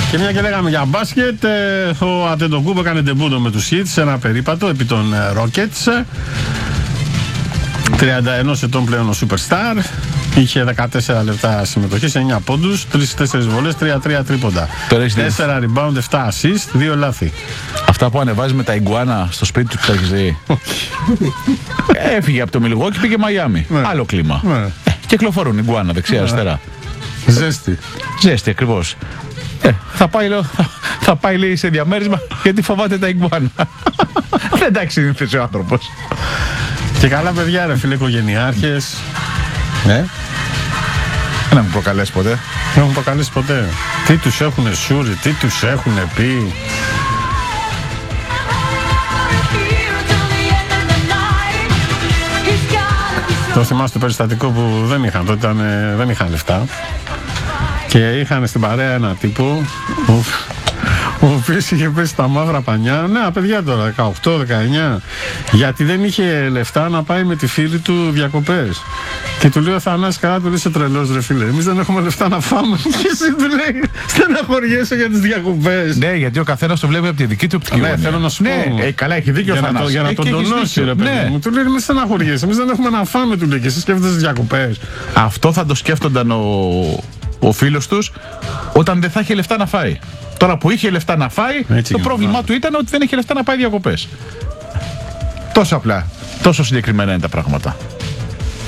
Και μια και λέγαμε για μπάσκετ, ο Αντετοκούμπο έκανε ντεμπούτο με τους Hits σε ένα περίπατο επί των Rockets. 31 ετών πλέον ο Superstar. Είχε 14 λεπτά συμμετοχή σε 9 πόντους, 3-4 βολές, 3-3 τρίποντα. 4 rebound, 7 assist, 2 λάθη. Αυτά που ανεβάζει με τα ιγκουάνα στο σπίτι του, τα έχεις δει? Έφυγε από το Μιλγουόκι και πήγε Μαϊάμι. Άλλο κλίμα. Κυκλοφορούν ιγκουάνα δεξιά-αριστερά. Ζέστη ακριβώς. Θα πάει λέει σε διαμέρισμα γιατί φοβάται τα ιγκουάνα. Δεν τα έχει συνηθίσει ο άνθρωπος. Και καλά παιδιά ρε φίλε, οικογενειάρχες. Δεν έχουν προκαλέσει ποτέ. Δεν έχουν προκαλέσει ποτέ. Τι τους έχουνε σούρει, τι τους έχουνε πει. Το θυμάστε το περιστατικό που δεν είχαν, τότε δεν είχαν λεφτά. Και είχαν στην παρέα ένα τύπο ο οποίος είχε πέσει τα μαύρα πανιά. Ναι, παιδιά τώρα, 18-19. Γιατί δεν είχε λεφτά να πάει με τη φίλη του διακοπές. Και του λέει ο Θανάσης, καλά, του λέει, είσαι τρελός ρε φίλε. Εμείς δεν έχουμε λεφτά να φάμε. Και εσύ του λέει, στεναχωριέσαι για τις διακοπές. Ναι, γιατί ο καθένας το βλέπει από τη δική του οπτική γωνία. Ναι, θέλω να σου πω. Ναι, καλά, έχει δίκιο ο Θανάσης. Για να τον τονώσει, ρε παιδί μου. Του λέει, μην στεναχωριέσαι. Εμείς δεν έχουμε να φάμε, του λέει, και εσύ σκέφτεσαι τις διακοπές. Αυτό θα το σκέφτονταν ο φίλος τους όταν δεν θα είχε λεφτά να φάει. Τώρα που είχε λεφτά να φάει, έτσι, το πρόβλημά του ήταν ότι δεν είχε λεφτά να πάει διακοπές. Τόσο απλά, τόσο συγκεκριμένα είναι τα πράγματα.